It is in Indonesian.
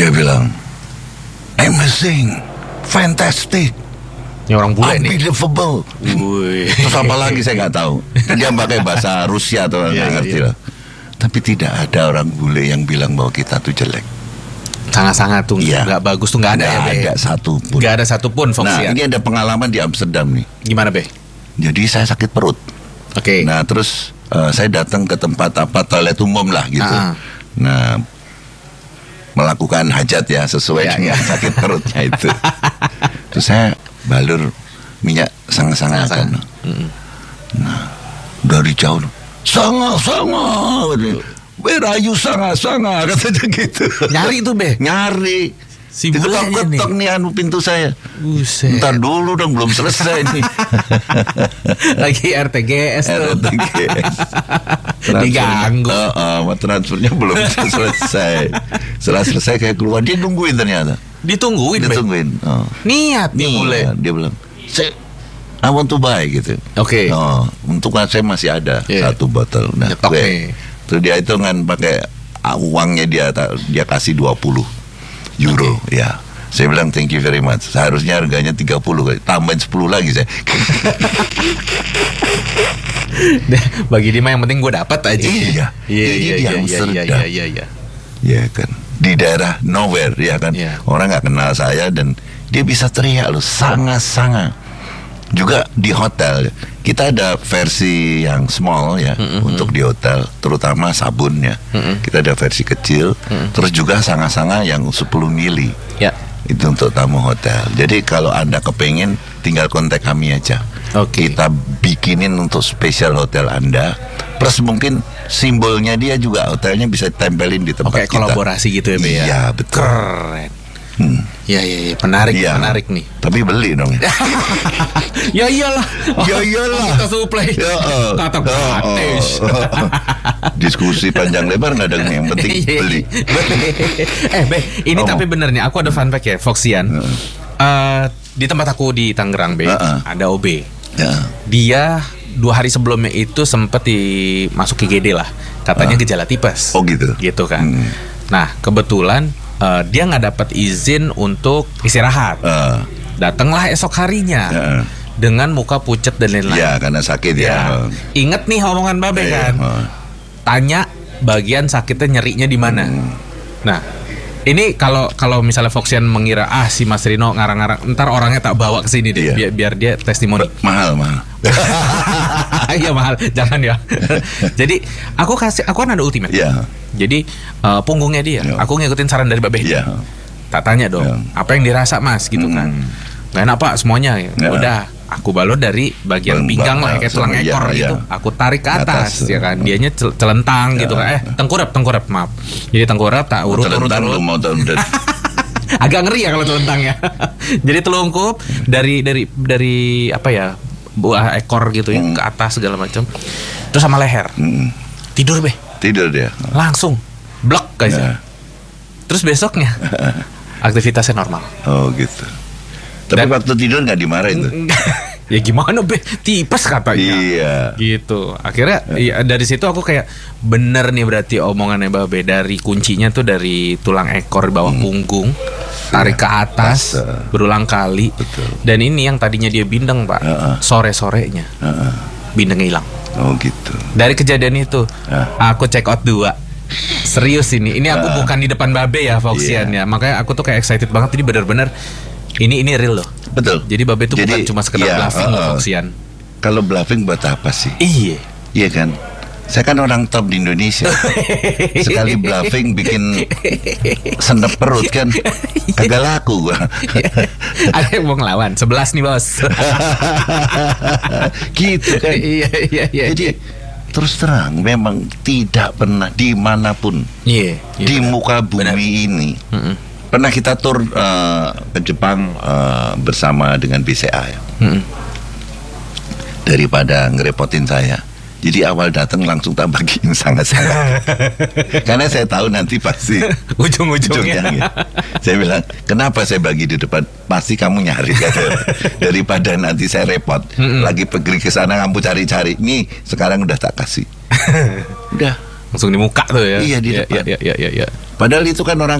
Dia bilang, amazing, fantastic, Ini orang bule nih. unbelievable. Wih. Terus apa lagi saya nggak tahu. Dia pakai bahasa Rusia atau nggak ngerti lah. Tapi tidak ada orang bule yang bilang bahwa kita tuh jelek. Sangat-sangat tuh Iya. nggak bagus tuh, nggak ada ya, Nggak Be? ada satupun. Nggak ada satupun, Nah, Foxian. ini ada pengalaman di Amsterdam nih. Gimana, Be? Jadi saya sakit perut. Oke. Nah, terus saya datang ke tempat toilet umum lah gitu. Ah. Nah, melakukan hajat ya sesuai Iya, dengan iya. sakit perutnya itu. Terus saya balur minyak sangat-sangat. Nah, dari jauh, sangat-sangat. Where are you sangat-sangat? Katanya gitu. Nyari tuh, Be. Nyari. Si Itu bulenya nih. ketok nih pintu saya. Buset. Ntar dulu dong, belum selesai nih. Lagi RTGS tuh. RTGS. Diganggu. Transfernya belum selesai. Setelah selesai kayak keluar, dia nungguin ternyata. Ditungguin, Be. Ditungguin. Niat nih bule. Dia bilang, I want to buy gitu. Oke. Untuk saya masih ada Iya. 1 botol. Nah, Nyetok nih. terus dia hitungan pakai uangnya dia kasih 20 euro. Ya. Saya bilang thank you very much. Seharusnya harganya 30, tambahin 10 lagi saya. Bagi dia mah yang penting gue dapat aja. Iya. Iya, Jadi iya, di iya, Amsterdam. iya. Ya kan, di daerah nowhere ya kan, Iya. orang nggak kenal saya dan dia bisa teriak loh, sangat-sangat. Juga di hotel kita ada versi yang small ya untuk di hotel, terutama sabunnya. Kita ada versi kecil, terus juga sangat-sangat yang 10 mili. Ya. Itu untuk tamu hotel. Jadi kalau Anda kepengen, tinggal kontak kami aja. Oke. Kita bikinin untuk spesial hotel Anda. Plus mungkin simbolnya dia juga hotelnya bisa tempelin di tempat Oke, kita. kolaborasi gitu ya, Be ya. Iya, betul. Keren. Iya. Menarik, Iya. menarik nih. Tapi beli dong. Ya iyalah. Ya iyalah. Kita supply. Ya, Kata gratis. Diskusi panjang lebar nggak ada yang penting beli. Be, ini Oh. tapi bener nih, aku ada fun fact ya, Foxian. Di tempat aku di Tangerang, Be, ada OB. Ya. Dia 2 hari sebelumnya itu sempat masuk IGD lah. Katanya gejala tipes. Oh gitu. Gitu kan. Nah, kebetulan dia nggak dapat izin untuk istirahat. Datanglah esok harinya dengan muka pucet dan lain-lain. Ya, karena sakit ya. Ingat nih omongan Babe kan. Tanya bagian sakitnya, nyerinya di mana. Nah, ini kalau misalnya Foxian mengira si Mas Rino ngarang-ngarang, ntar orangnya tak bawa ke sini deh, Iya. biar dia testimoni. Mahal. Iya mahal, jangan ya. Jadi aku kan ada ultimate. Iya. Jadi punggungnya dia, Iya. aku ngikutin saran dari Babe. Iya. Tak tanya dong, Iya. apa yang dirasa Mas gitu kan? Gak enak Pak semuanya. Iya. Udah, aku balur dari bagian pinggang lah, kayak tulang Iya, ekor iya. gitu. Aku tarik ke atas, Atas. ya kan. Dianya celentang gitu kan. Tengkurap maaf. Jadi tengkurap tak urut. Telentang lu mau tahu udah. Agak ngeri ya kalau telentang ya. Jadi telungkup dari apa ya, buah ekor gitu ya ke atas segala macam. Terus sama leher. Tidur Be. Tidur dia. Langsung blok guys. Ya. Terus besoknya aktivitasnya normal. Oh gitu. Tapi Dan- waktu tidur nggak dimarahin tuh. Ya gimana Be, tipes katanya. Iya. Gitu. Akhirnya ya, dari situ aku kayak bener nih berarti omongannya Babe, dari kuncinya tuh dari tulang ekor di bawah punggung, tarik ke atas berulang kali. Betul. Dan ini yang tadinya dia bindeng Pak, sore-sorenya bindengnya hilang. Oh gitu. Dari kejadian itu aku check out 2. Serius ini aku bukan di depan Babe ya, Foxian ya. Makanya aku tuh kayak excited banget. Jadi bener-bener ini real loh. Betul. Jadi Babe tuh bukan cuma sekedar bluffing loh, Foxian. Kalau bluffing buat apa sih? Iya. Iya kan? Saya kan orang top di Indonesia. Sekali bluffing bikin senep perut kan. Kagak laku gua. Ada yang mau ngelawan 11 nih bos. Gitu kan. Iya. Jadi terus terang memang tidak pernah dimanapun Iya. di muka bumi ini. Pernah kita tur ke Jepang bersama dengan BCA ya. Daripada ngerepotin saya, jadi awal datang langsung tak bagiin sangat-sangat. Karena saya tahu nanti pasti Ujung-ujungnya. ya. Saya bilang, kenapa saya bagi di depan? Pasti kamu nyari kata. Daripada nanti saya repot. Lagi pergi ke sana kamu cari-cari. Nih sekarang udah tak kasih. Udah. Langsung di muka tuh ya. Iya, di depan. Iya. Padahal itu kan orang